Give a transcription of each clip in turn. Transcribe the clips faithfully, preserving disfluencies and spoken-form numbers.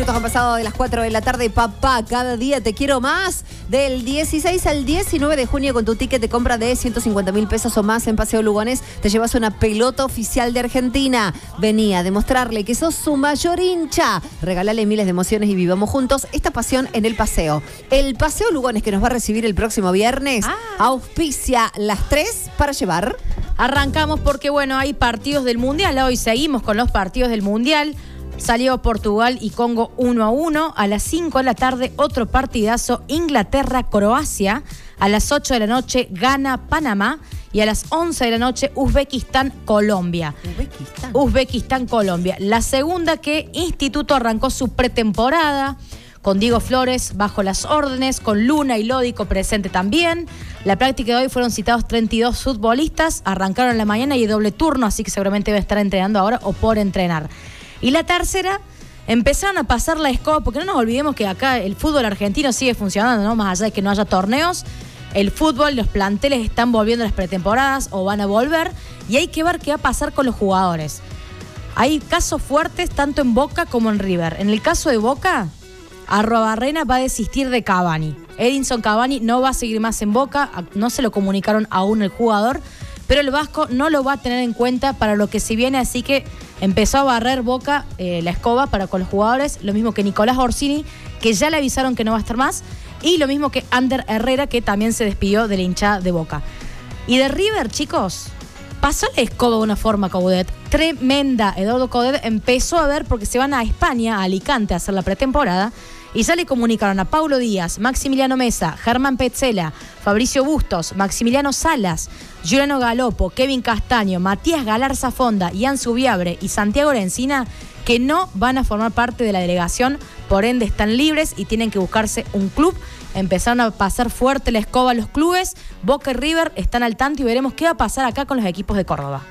minutos han pasado de las cuatro de la tarde. Papá, cada día te quiero más. Del dieciséis al diecinueve de junio, con tu ticket de compra de ciento cincuenta mil pesos o más en Paseo Lugones, te llevas una pelota oficial de Argentina. Vení a demostrarle que sos su mayor hincha. Regalale miles de emociones y vivamos juntos esta pasión en el paseo. El Paseo Lugones, que nos va a recibir el próximo viernes, ah. auspicia las tres para llevar. Arrancamos porque, bueno, hay partidos del Mundial. Hoy seguimos con los partidos del Mundial. Salió Portugal y Congo uno a uno. A las cinco de la tarde, otro partidazo, Inglaterra-Croacia. A las ocho de la noche, Ghana-Panamá. Y a las once de la noche, Uzbekistán-Colombia. Uzbekistán. Uzbekistán-Colombia. La segunda, que Instituto arrancó su pretemporada con Diego Flores bajo las órdenes, con Luna y Lódico presente también. La práctica de hoy fueron citados treinta y dos futbolistas. Arrancaron en la mañana y doble turno, así que seguramente va a estar entrenando ahora o por entrenar. Y la tercera, empezaron a pasar la escoba, porque no nos olvidemos que acá el fútbol argentino sigue funcionando, ¿no? Más allá de que no haya torneos, el fútbol, los planteles están volviendo a las pretemporadas o van a volver, y hay que ver qué va a pasar con los jugadores. Hay casos fuertes tanto en Boca como en River. En el caso de Boca, Arruabarrena va a desistir de Cavani. Edinson Cavani no va a seguir más en Boca, no se lo comunicaron aún el jugador, pero el vasco no lo va a tener en cuenta para lo que se viene, así que empezó a barrer Boca eh, la escoba para con los jugadores, lo mismo que Nicolás Orsini, que ya le avisaron que no va a estar más, y lo mismo que Ander Herrera, que también se despidió de la hinchada de Boca. Y de River, chicos, pasó la escoba de una forma, Coudet, tremenda. Eduardo Coudet empezó a ver, porque se van a España, a Alicante, a hacer la pretemporada, y ya le comunicaron a Paulo Díaz, Maximiliano Mesa, Germán Petzela, Fabricio Bustos, Maximiliano Salas, Juliano Galopo, Kevin Castaño, Matías Galarza Fonda, Ian Subiabre y Santiago Lencina, que no van a formar parte de la delegación, por ende están libres y tienen que buscarse un club. Empezaron a pasar fuerte la escoba a los clubes. Boca y River están al tanto y veremos qué va a pasar acá con los equipos de Córdoba.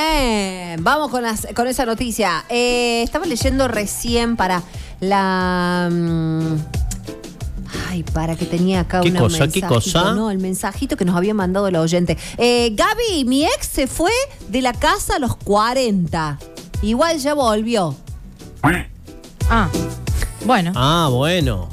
Bien, vamos con, las, con esa noticia. Eh, estaba leyendo recién para la... Um, ay, para que tenía acá ¿Qué un cosa? mensajito. ¿Qué cosa? No, el mensajito que nos había mandado la oyente. Eh, Gaby, mi ex se fue de la casa a los cuarenta. Igual ya volvió. Ah, bueno. Ah, bueno.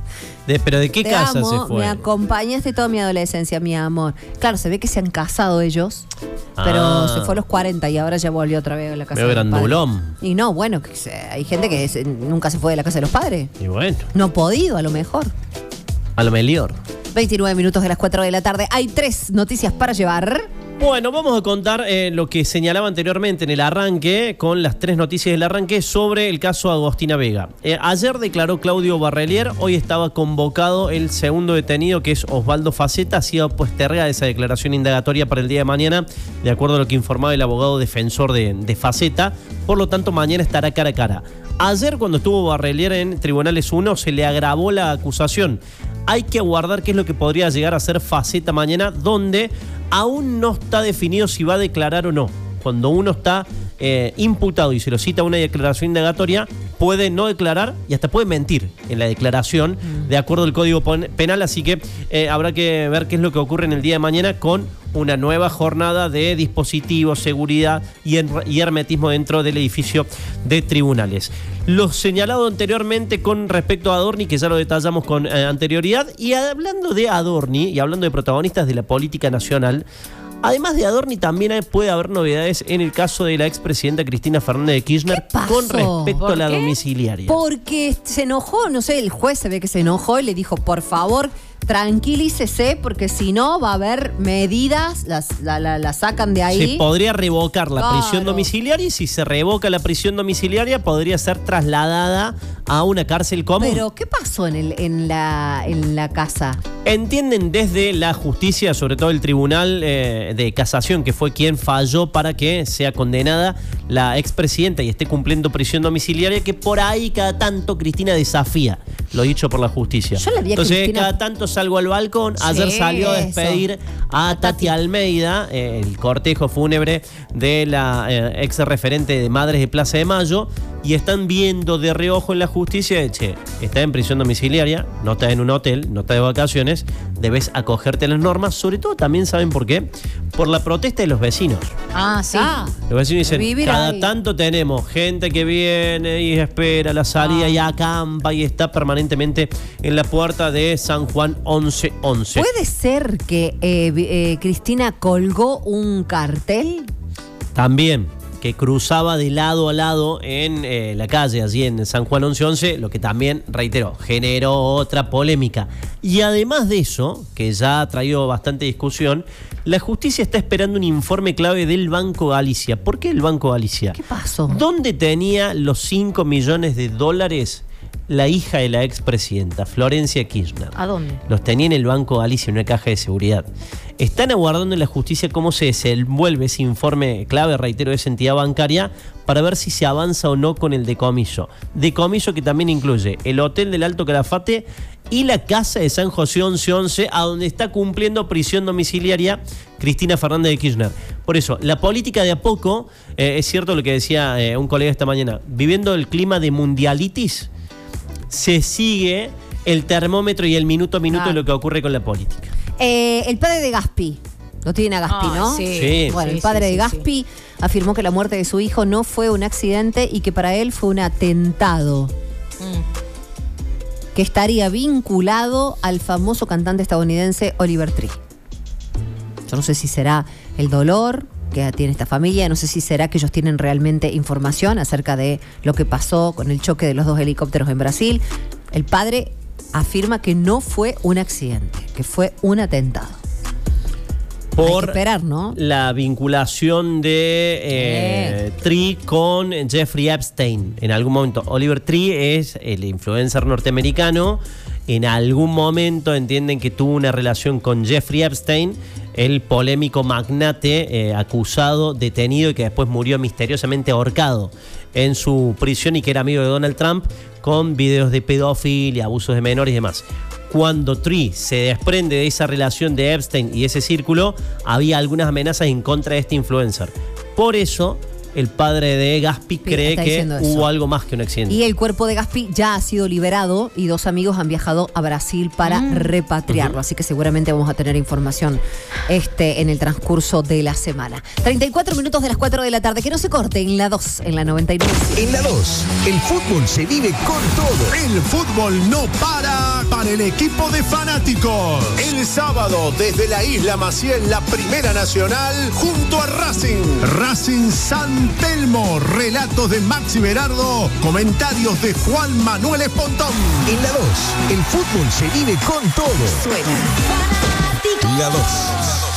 De, ¿Pero de qué Te casa amo, se fue? Me acompañaste toda mi adolescencia, mi amor. Claro, se ve que se han casado ellos, pero Ah. se fue a los cuarenta y ahora ya volvió otra vez a la casa Veo de los padres. grandulón. Y no, bueno, que se- hay gente que se- nunca se fue de la casa de los padres. Y bueno, No ha podido, a lo mejor. a lo mejor. veintinueve minutos de las cuatro de la tarde. Hay tres noticias para llevar. Bueno, vamos a contar eh, lo que señalaba anteriormente en el arranque, con las tres noticias del arranque sobre el caso Agostina Vega. Eh, ayer declaró Claudio Barrelier, hoy estaba convocado el segundo detenido, que es Osvaldo Faceta. Ha sido postergada esa declaración indagatoria para el día de mañana, de acuerdo a lo que informaba el abogado defensor de, de Faceta. Por lo tanto, mañana estará cara a cara. Ayer, cuando estuvo Barrelier en Tribunales uno, se le agravó la acusación. Hay que aguardar qué es lo que podría llegar a ser Faceta mañana, donde aún no está definido si va a declarar o no. Cuando uno está eh, imputado y se lo cita a una declaración indagatoria, puede no declarar y hasta puede mentir en la declaración, de acuerdo al Código Penal. Así que eh, habrá que ver qué es lo que ocurre en el día de mañana con una nueva jornada de dispositivos, seguridad y, her- y hermetismo dentro del edificio de tribunales. Lo señalado anteriormente con respecto a Adorni, que ya lo detallamos con eh, anterioridad, y hablando de Adorni y hablando de protagonistas de la política nacional, además de Adorni, también hay- puede haber novedades en el caso de la expresidenta Cristina Fernández de Kirchner ¿Qué pasó? con respecto ¿Por a la qué? domiciliaria. Porque se enojó, no sé, el juez se ve que se enojó y le dijo, por favor, tranquilícese, porque si no va a haber medidas, las, la, la, la sacan de ahí. Se podría revocar la Claro. prisión domiciliaria, y si se revoca la prisión domiciliaria podría ser trasladada a una cárcel común. Pero, ¿qué pasó en, el, en, la, en la casa? Entienden desde la justicia, sobre todo el Tribunal eh, de Casación, que fue quien falló para que sea condenada la expresidenta y esté cumpliendo prisión domiciliaria, que por ahí cada tanto Cristina desafía lo dicho por la justicia. Yo la vi a Entonces Cristina- cada tanto salgo al balcón. Ayer Sí, salió a eso. despedir a Tati Almeida, eh, el cortejo fúnebre de la eh, ex referente de Madres de Plaza de Mayo, y están viendo de reojo en la justicia de, che, está en prisión domiciliaria, no está en un hotel, no está de vacaciones, debes acogerte a las normas. Sobre todo también, ¿saben por qué? Por la protesta de los vecinos. Ah, sí. Ah, Los vecinos dicen, vivir cada ahí. tanto tenemos gente que viene y espera la salida Ah. y acampa y está permanentemente en la puerta de San Juan once once. ¿Puede ser que eh, vi- eh, Cristina colgó un cartel? También, que cruzaba de lado a lado en eh, la calle, allí en San Juan once once, lo que también, reitero, generó otra polémica. Y además de eso, que ya ha traído bastante discusión, la justicia está esperando un informe clave del Banco Galicia. ¿Por qué el Banco Galicia? ¿Qué pasó? ¿Dónde tenía los cinco millones de dólares la hija de la expresidenta, Florencia Kirchner? ¿A dónde? Los tenía en el Banco Galicia, en una caja de seguridad. Están aguardando en la justicia cómo se desenvuelve ese informe clave, reitero, de esa entidad bancaria, para ver si se avanza o no con el decomiso. Decomiso que también incluye el Hotel del Alto Calafate y la Casa de San José once once, a donde está cumpliendo prisión domiciliaria Cristina Fernández de Kirchner. Por eso, la política de a poco, eh, es cierto lo que decía eh, un colega esta mañana, viviendo el clima de mundialitis, se sigue el termómetro y el minuto a minuto Claro. de lo que ocurre con la política. Eh, el padre de Gaspi. Lo tiene a Gaspi, Ay, ¿no? sí. Sí. Bueno, Sí, el padre sí, de sí, Gaspi afirmó que la muerte de su hijo no fue un accidente y que para él fue un atentado Mm. que estaría vinculado al famoso cantante estadounidense Oliver Tree. Yo no sé si será el dolor que tiene esta familia, no sé si será que ellos tienen realmente información acerca de lo que pasó con el choque de los dos helicópteros en Brasil. El padre afirma que no fue un accidente, que fue un atentado. Hay Por que esperar, ¿no? la vinculación de eh, Tree con Jeffrey Epstein. En algún momento, Oliver Tree es el influencer norteamericano. En algún momento entienden que tuvo una relación con Jeffrey Epstein, el polémico magnate eh, acusado, detenido y que después murió misteriosamente ahorcado en su prisión y que era amigo de Donald Trump, con videos de pedofilia, abusos de menores y demás. Cuando Tree se desprende de esa relación de Epstein y ese círculo, había algunas amenazas en contra de este influencer. Por eso, el padre de Gaspi Sí, cree está que diciendo eso. hubo algo más que un accidente. Y el cuerpo de Gaspi ya ha sido liberado y dos amigos han viajado a Brasil para Mm. repatriarlo. Ujú. Así que seguramente vamos a tener información este, en el transcurso de la semana. treinta y cuatro minutos de las cuatro de la tarde. Que no se corte en la dos, en la noventa y nueve. En la dos, el fútbol se vive con todo. El fútbol no para para el equipo de fanáticos. El sábado desde la Isla Maciel, la Primera Nacional, junto a Racing. Racing San Telmo, relatos de Maxi Berardo, comentarios de Juan Manuel Espontón. En la dos, el fútbol se vive con todo. Suena. La dos.